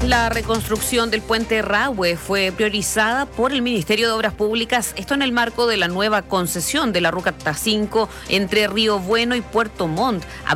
La reconstrucción del puente Rahue fue priorizada por el Ministerio de Obras Públicas, esto en el marco de la nueva concesión de la Ruta 5 entre Río Bueno y Puerto Montt.